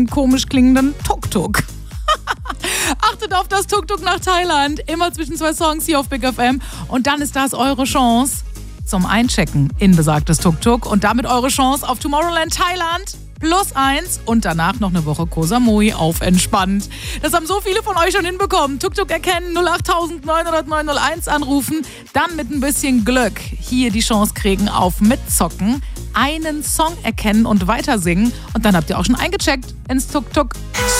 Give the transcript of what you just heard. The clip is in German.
komisch klingenden Tuk-Tuk. Achtet auf das Tuk-Tuk nach Thailand. Immer zwischen 2 Songs hier auf Big FM. Und dann ist das eure Chance zum Einchecken in besagtes Tuk-Tuk. Und damit eure Chance auf Tomorrowland Thailand +1 und danach noch eine Woche Koh Samui auf entspannt. Das haben so viele von euch schon hinbekommen. Tuk-Tuk erkennen, 08000 900 901 anrufen. Dann mit ein bisschen Glück hier die Chance kriegen auf Mitzocken. Einen Song erkennen und weiter singen. Und dann habt ihr auch schon eingecheckt ins Tuk-Tuk.